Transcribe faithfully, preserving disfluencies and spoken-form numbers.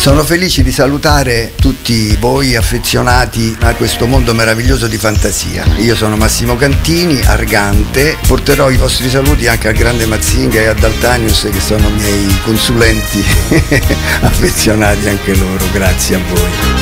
Sono felice di salutare tutti voi affezionati a questo mondo meraviglioso di fantasia. Io sono Massimo Cantini, Argante, porterò i vostri saluti anche al grande Mazinga e a Daltanius, che sono miei consulenti affezionati anche loro. Grazie a voi.